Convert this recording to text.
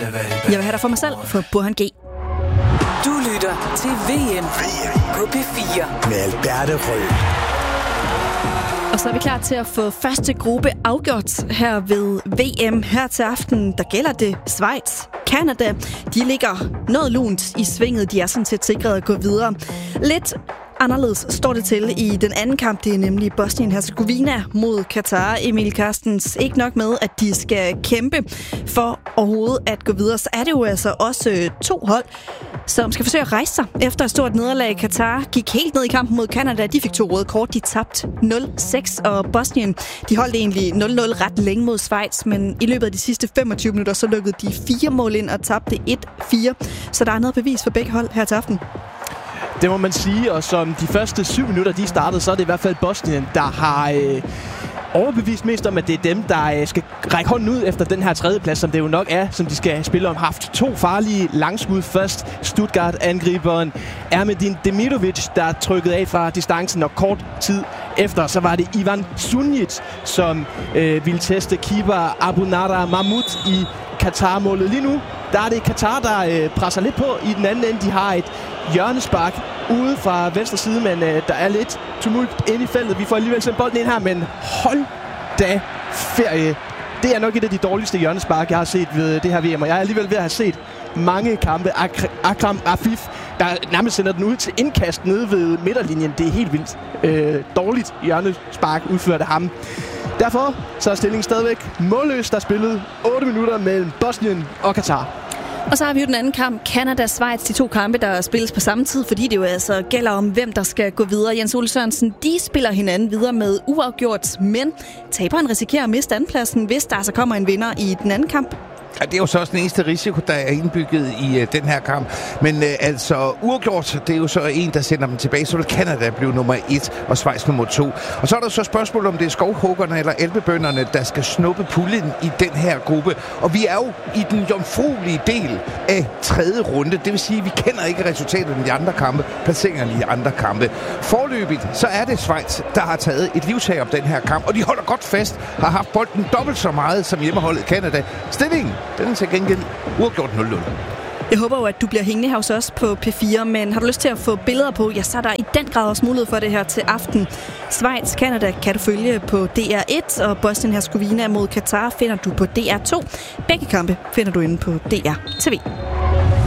Jeg vil have dig for mig selv, for Burhan G. Du lytter til VM på P4 med Alberte Rød. Og så er vi klar til at få første gruppe afgjort her ved VM. Her til aften, der gælder det Schweiz. Canada, de ligger noget lunt i svinget. De er sådan set sikret at gå videre. Lidt anderledes står det til i den anden kamp. Det er nemlig Bosnien-Herzegovina mod Katar. Emil Carstens, ikke nok med, at de skal kæmpe for overhovedet at gå videre. Så er det jo altså også to hold, som skal forsøge at rejse sig efter et stort nederlag. Katar gik helt ned i kampen mod Canada. De fik 2 røde kort. De tabte 0-6. Og Bosnien, de holdt egentlig 0-0 ret længe mod Schweiz. Men i løbet af de sidste 25 minutter, så lukkede de 4 mål ind og tabte 1-4. Så der er noget bevis for begge hold her til aften. Det må man sige, og som de første 7 minutter, de startede, så er det i hvert fald Bosnien, der har overbevist mest om, at det er dem, der skal række hånden ud efter den her tredjeplads, som det jo nok er, som de skal spille om. Haft 2 farlige langskud først. Stuttgart-angriberen Ermedin Demirovic, der trykkede af fra distancen, og kort tid efter, så var det Ivan Sunjic, som ville teste keeper Abunara Mahmoud i Katar-målet. Lige nu, der er det Katar, der presser lidt på i den anden ende. De har et hjørnespark ude fra venstre side, men der er lidt tumult inde i feltet. Vi får alligevel sendt bolden ind her, men hold da ferie. Det er nok et af de dårligste hjørnespark, jeg har set ved det her VM, og jeg er alligevel ved at have set mange kampe. Akram Afif, der nærmest sender den ud til indkast nede ved midterlinjen. Det er helt vildt dårligt hjørnespark udført af ham. Derfor så er stillingen stadigvæk målløs. Der er spillet 8 minutter mellem Bosnien og Katar. Og så har vi jo den anden kamp, Canada-Schweiz, de 2 kampe, der spilles på samme tid, fordi det jo altså gælder om, hvem der skal gå videre. Jens Ole Sørensen, de spiller hinanden videre med uafgjort, men taberen risikerer at miste andenpladsen, hvis der altså kommer en vinder i den anden kamp. Ja, det er jo så også den eneste risiko, der er indbygget i den her kamp. Men altså, uafgjort, det er jo så en, der sender dem tilbage. Så vil Canada blive nummer 1 og Schweiz nummer 2. Og så er der så spørgsmål, om det er skovhuggerne eller elbebønderne, der skal snuppe puljen i den her gruppe. Og vi er jo i den jomfruelige del af 3. runde. Det vil sige, at vi kender ikke resultatet af de andre kampe, placeringerne i de andre kampe. Forløbigt, så er det Schweiz, der har taget et livsag om den her kamp. Og de holder godt fast, har haft bolden dobbelt så meget som hjemmeholdet Canada. Stillingen, den er til gengæld uafgjort 0-0. Jeg håber jo, at du bliver hængende her hos os på P4, men har du lyst til at få billeder på, ja, så er der i den grad også mulighed for det her til aften. Schweiz, Canada kan du følge på DR1, og Bosnien-Herzegovina mod Katar finder du på DR2. Begge kampe finder du inde på DR TV.